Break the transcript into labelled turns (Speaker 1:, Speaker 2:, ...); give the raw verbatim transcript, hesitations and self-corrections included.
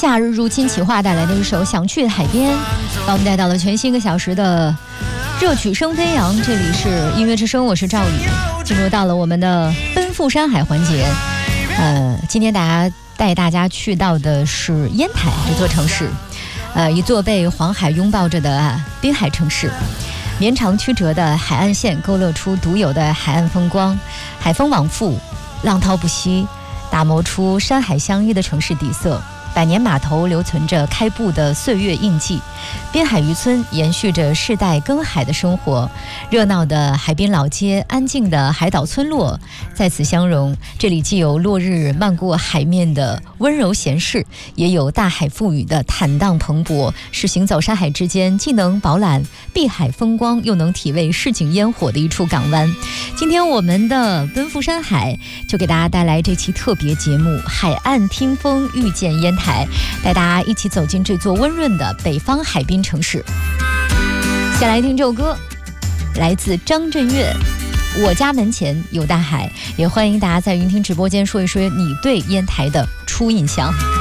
Speaker 1: 夏日入侵企划带来的一首《想去海边》，把我们带到了全新一个小时的热曲声飞扬。这里是音乐之声，我是赵宇，进入到了我们的奔赴山海环节。呃，今天大家带大家去到的是烟台这座城市，呃，一座被黄海拥抱着的滨海城市。绵长曲折的海岸线勾勒出独有的海岸风光，海风往复，浪涛不息，打磨出山海相依的城市底色。百年码头留存着开埠的岁月印记，滨海渔村延续着世代耕海的生活，热闹的海滨老街，安静的海岛村落在此相融。这里既有落日漫过海面的温柔闲适，也有大海赋予的坦荡蓬勃，是行走山海之间既能饱览碧海风光，又能体味市井烟火的一处港湾。今天我们的奔赴山海就给大家带来这期特别节目《海岸听风遇见烟台》，带大家一起走进这座温润的北方海滨城市。先来听这首歌，来自张震岳，我家门前有大海。也欢迎大家在云听直播间说一说你对烟台的初印象。